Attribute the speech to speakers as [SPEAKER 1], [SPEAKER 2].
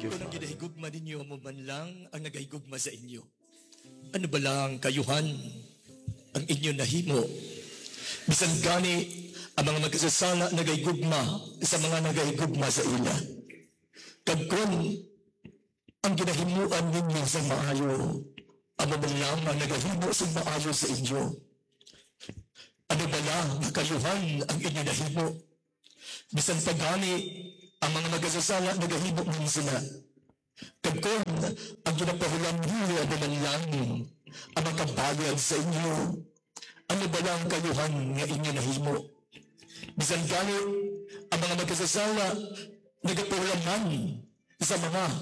[SPEAKER 1] you,
[SPEAKER 2] Kung ang
[SPEAKER 1] Father.
[SPEAKER 2] ginahigugma ninyo mo man lang ang nagahigugma sa inyo. Ano ba lang kayuhan ang inyo nahimo? Bisan gani ang mga magkasasala nagahigugma sa mga nagahigugma sa ila. Kagkon ang ginahimuan ninyo sa maayo, amo man lang ang nagahimo sa maayo sa inyo. Ano ba lang kayuhan ang inyo nahimo? Bisan pa gani ang mga magkasasala nagahimo man sila. Kagkon ang ginapahulam niyo ano man lang ang makabayad sa inyo. Ano ba lang kayuhan nga inyo nahimo? Bisan gani ang mga magkasasala nagapahulam man sa mga